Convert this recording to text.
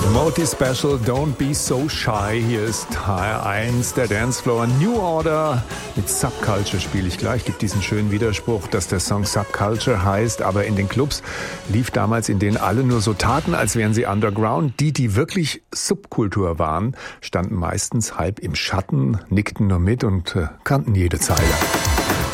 Moti Special, Don't Be So Shy. Hier ist HR1, der Dancefloor. New Order mit Subculture spiele ich gleich. Gibt diesen schönen Widerspruch, dass der Song Subculture heißt, aber in den Clubs lief damals, in denen alle nur so taten, als wären sie Underground. Die wirklich Subkultur waren, standen meistens halb im Schatten, nickten nur mit und kannten jede Zeile.